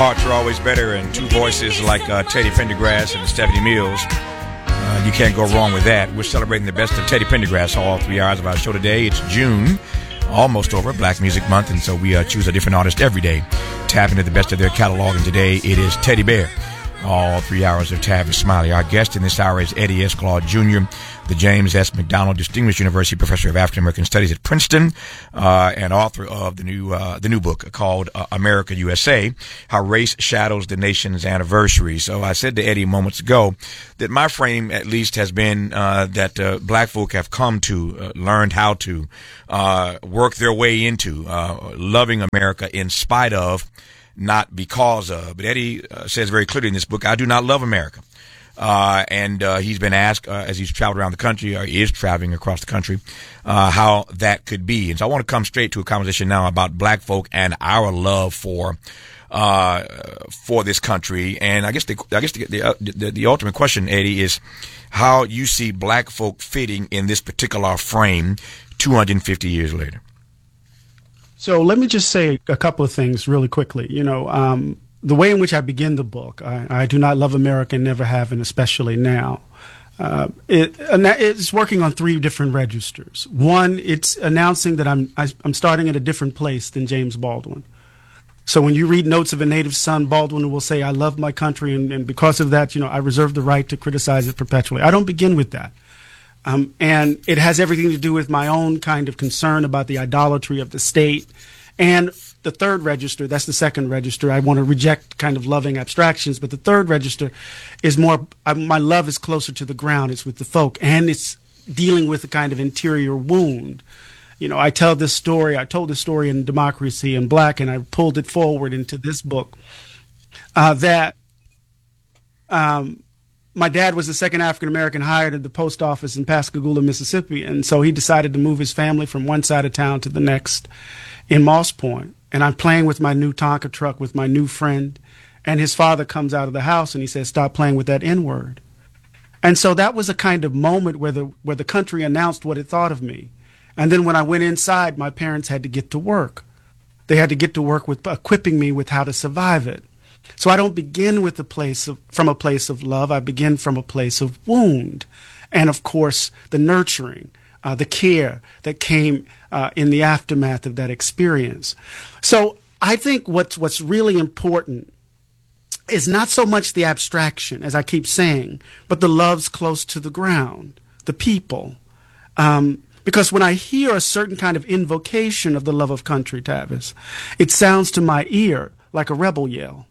hearts are always better, and two voices like Teddy Pendergrass and Stephanie Mills. You can't go wrong with that. We're celebrating the best of Teddy Pendergrass all 3 hours of our show today. It's June, almost over, Black Music Month, and so we choose a different artist every day, tap into the best of their catalog, and today it is Teddy Bear. All 3 hours of Tavis Smiley. Our guest in this hour is Eddie S. Claude Jr., the James S. McDonald Distinguished University Professor of African American Studies at Princeton, and author of the new book called America USA: How Race Shadows the Nation's Anniversary. So I said to Eddie moments ago that my frame, at least, has been that black folk have come to learned how to work their way into loving America in spite of, not because of. But Eddie says very clearly in this book, I do not love America. And he's been asked, as he's traveled around the country, or is traveling across the country, how that could be. And so I want to come straight to a conversation now about black folk and our love for this country. And I guess the ultimate question, Eddie, is how you see black folk fitting in this particular frame 250 years later. So let me just say a couple of things really quickly. The way in which I begin the book, I do not love America and never have, and especially now. It's working on three different registers. One, it's announcing that I'm starting at a different place than James Baldwin. So when you read Notes of a Native Son, Baldwin will say, I love my country, and because of that, I reserve the right to criticize it perpetually. I don't begin with that. And it has everything to do with my own kind of concern about the idolatry of the state. And the third register, that's the second register. I want to reject kind of loving abstractions, but the third register is more, my love is closer to the ground. It's with the folk, and it's dealing with a kind of interior wound. I told this story in Democracy in Black, and I pulled it forward into this book, my dad was the second African-American hired at the post office in Pascagoula, Mississippi, and so he decided to move his family from one side of town to the next in Moss Point. And I'm playing with my new Tonka truck with my new friend, and his father comes out of the house and he says, stop playing with that N-word. And so that was a kind of moment where the country announced what it thought of me. And then when I went inside, my parents had to get to work. They had to get to work with equipping me with how to survive it. So I don't begin with from a place of love. I begin from a place of wound. And of course, the nurturing, the care that came in the aftermath of that experience. So I think what's really important is not so much the abstraction, as I keep saying, but the love's close to the ground, the people. Because when I hear a certain kind of invocation of the love of country, Tavis, it sounds to my ear like a rebel yell.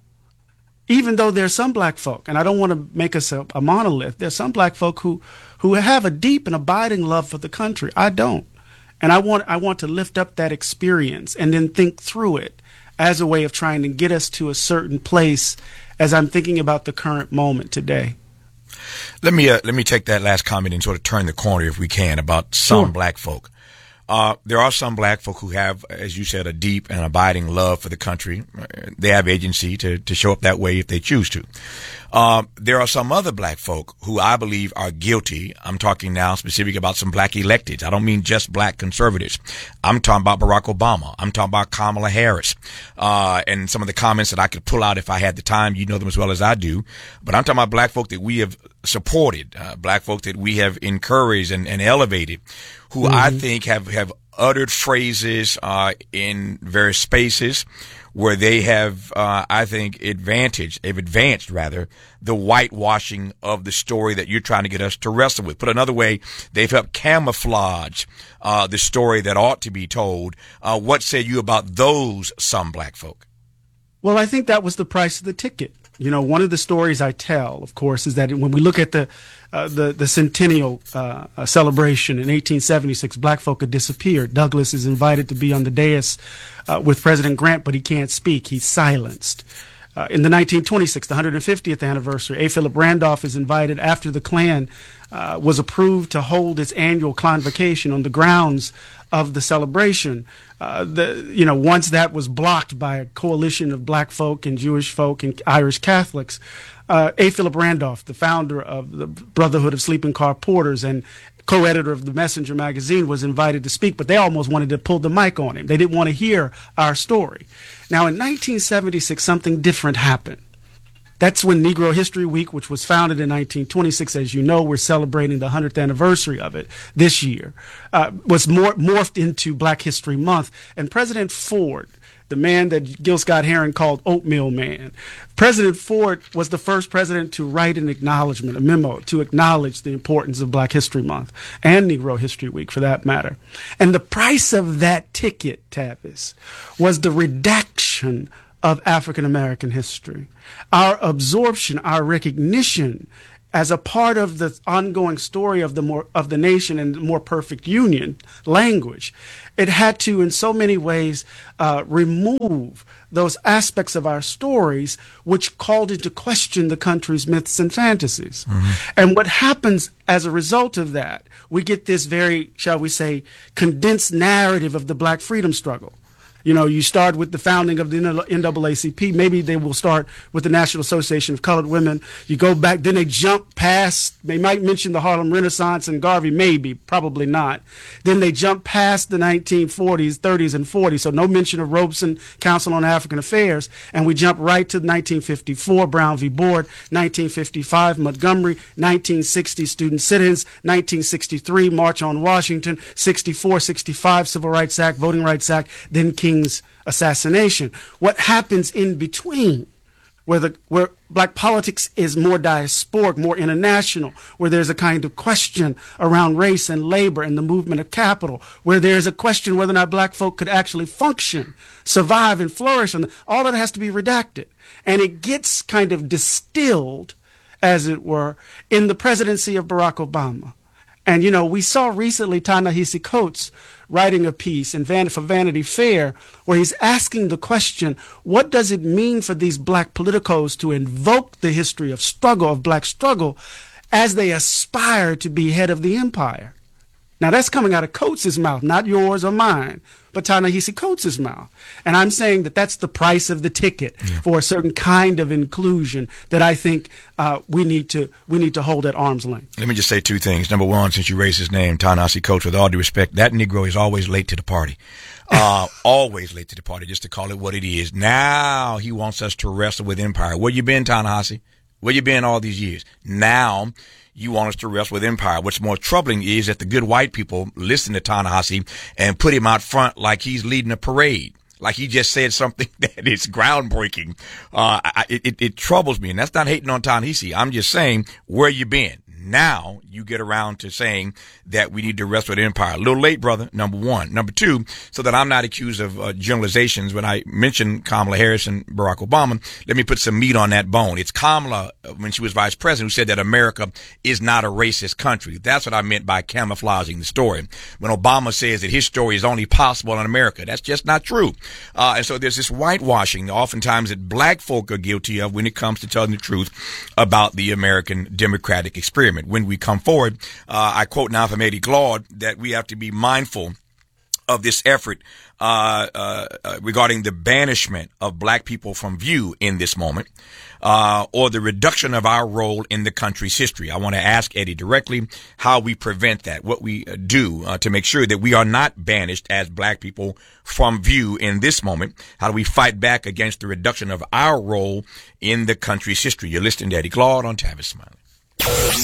Even though there's some black folk, and I don't want to make us a monolith, there's some black folk who have a deep and abiding love for the country. I don't. And I want to lift up that experience and then think through it as a way of trying to get us to a certain place as I'm thinking about the current moment today. Let me take that last comment and sort of turn the corner, if we can, about some Sure. black folk. There are some black folk who have, as you said, a deep and abiding love for the country. They have agency to show up that way if they choose to. There are some other black folk who I believe are guilty. I'm talking now specifically about some black electeds. I don't mean just black conservatives. I'm talking about Barack Obama. I'm talking about Kamala Harris. And some of the comments that I could pull out if I had the time. You know them as well as I do. But I'm talking about black folk that we have supported, black folk that we have encouraged and elevated, who I think have uttered phrases in various spaces where they have, I think, they've advanced the whitewashing of the story that you're trying to get us to wrestle with. Put another way, they've helped camouflage the story that ought to be told. What say you about those some black folk? Well, I think that was the price of the ticket. One of the stories I tell, of course, is that when we look at the centennial celebration in 1876, black folk had disappeared. Douglass is invited to be on the dais with President Grant, but he can't speak. He's silenced. In the 1926, the 150th anniversary, A. Philip Randolph is invited after the Klan was approved to hold its annual convocation on the grounds of the celebration. Once that was blocked by a coalition of black folk and Jewish folk and Irish Catholics, A. Philip Randolph, the founder of the Brotherhood of Sleeping Car Porters and co-editor of the Messenger magazine, was invited to speak, but they almost wanted to pull the mic on him. They didn't want to hear our story. Now, in 1976, something different happened. That's when Negro History Week, which was founded in 1926, as you know, we're celebrating the 100th anniversary of it this year, was morphed into Black History Month. And President Ford, the man that Gil Scott-Heron called Oatmeal Man, President Ford was the first president to write an acknowledgement, a memo, to acknowledge the importance of Black History Month and Negro History Week, for that matter. And the price of that ticket, Tavis, was the redaction of African American history, our absorption, our recognition as a part of the ongoing story of the nation and the more perfect union language. It had to, in so many ways, remove those aspects of our stories which called into question the country's myths and fantasies. Mm-hmm. And what happens as a result of that, we get this very, shall we say, condensed narrative of the Black freedom struggle. You know, you start with the founding of the NAACP. Maybe they will start with the National Association of Colored Women. You go back, then they jump past, they might mention the Harlem Renaissance and Garvey, maybe, probably not. Then they jump past the 1940s, 30s, and 40s. So no mention of Robeson Council on African Affairs. And we jump right to 1954, Brown v. Board, 1955, Montgomery, 1960, Student Sit-ins, 1963, March on Washington, 64, 65, Civil Rights Act, Voting Rights Act, then King's assassination. What happens in between, where Black politics is more diasporic, more international, where there's a kind of question around race and labor and the movement of capital, where there's a question whether or not Black folk could actually function, survive, and flourish, and all that has to be redacted. And it gets kind of distilled, as it were, in the presidency of Barack Obama. And, you know, we saw recently Ta-Nehisi Coates writing a piece for Vanity Fair where he's asking the question, what does it mean for these Black politicos to invoke the history of struggle, of Black struggle, as they aspire to be head of the empire? Now, that's coming out of Coates' mouth, not yours or mine, but Ta-Nehisi Coates' mouth. And I'm saying that that's the price of the ticket for a certain kind of inclusion that I think we need to hold at arm's length. Let me just say two things. Number one, since you raised his name, Ta-Nehisi Coates, with all due respect, that Negro is always late to the party. Always late to the party, just to call it what it is. Now he wants us to wrestle with empire. Where you been, Ta-Nehisi? Where you been all these years? Now you want us to wrestle with empire. What's more troubling is that the good white people listen to Ta-Nehisi and put him out front like he's leading a parade, like he just said something that is groundbreaking. It troubles me, and that's not hating on Ta-Nehisi. I'm just saying, where you been? Now you get around to saying that we need to wrestle with empire. A little late, brother, number one. Number two, so that I'm not accused of generalizations, when I mentioned Kamala Harris and Barack Obama, let me put some meat on that bone. It's Kamala, when she was vice president, who said that America is not a racist country. That's what I meant by camouflaging the story. When Obama says that his story is only possible in America, that's just not true. And so there's this whitewashing oftentimes that Black folk are guilty of when it comes to telling the truth about the American democratic experiment. When we come forward, I quote now from Eddie Glaude that we have to be mindful of this effort regarding the banishment of Black people from view in this moment, or the reduction of our role in the country's history. I want to ask Eddie directly how we prevent that, what we do to make sure that we are not banished as Black people from view in this moment. How do we fight back against the reduction of our role in the country's history? You're listening to Eddie Glaude on Tavis Smiley.